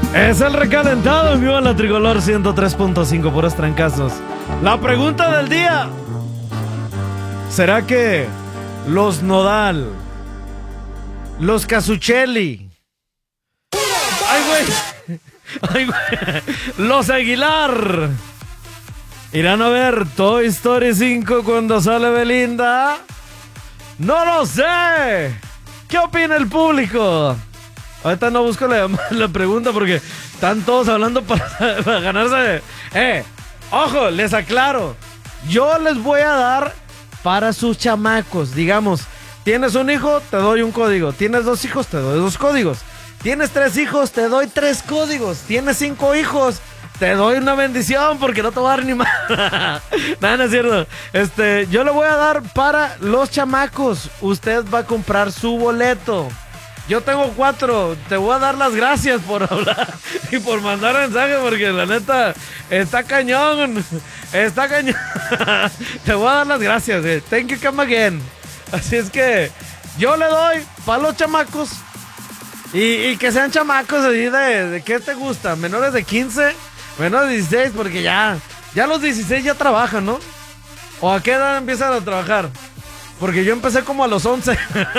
Es el recalentado en vivo en la Tricolor 103.5 puros trancazos. La pregunta del día: ¿será que los Nodal, los Casuccelli, ay güey, los Aguilar irán a ver Toy Story 5 cuando sale Belinda? No lo sé. ¿Qué opina el público? Ahorita no busco la pregunta porque están todos hablando para ganarse. Ojo, les aclaro. Yo les voy a dar para sus chamacos. Digamos, tienes un hijo, te doy un código. Tienes 2 hijos, te doy 2 códigos. Tienes 3 hijos, te doy 3 códigos. Tienes 5 hijos, te doy una bendición porque no te voy a dar ni más. Nada, no es cierto. Yo le voy a dar para los chamacos. Usted va a comprar su boleto. Yo tengo 4. Te voy a dar las gracias por hablar y por mandar mensaje porque la neta está cañón. Está cañón. Te voy a dar las gracias. Thank you, come again. Así es que yo le doy para los chamacos y que sean chamacos así de ¿qué te gusta? Menores de 15, menores de 16, porque ya los 16 ya trabajan, ¿no? ¿O a qué edad empiezan a trabajar? Porque yo empecé como a los 11.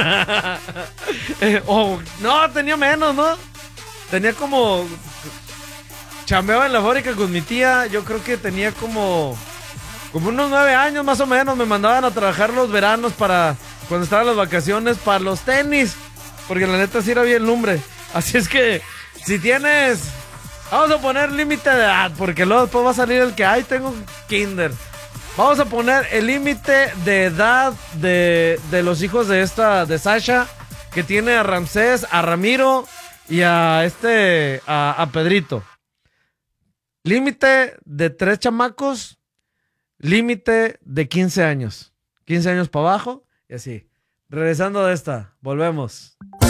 No, tenía menos, ¿no? Tenía como... Chambeaba en la fábrica con mi tía. Yo creo que tenía como unos 9 años más o menos. Me mandaban a trabajar los veranos para... Cuando estaban las vacaciones, para los tenis. Porque la neta sí era bien lumbre. Así es que, si tienes... Vamos a poner límite de edad, porque luego después va a salir el que... Ay, tengo kinder. Vamos a poner el límite de edad de los hijos de Sasha, que tiene a Ramsés, a Ramiro y a Pedrito. Límite de 3 chamacos, límite de 15 años. 15 años para abajo y así. Regresando de esta, volvemos.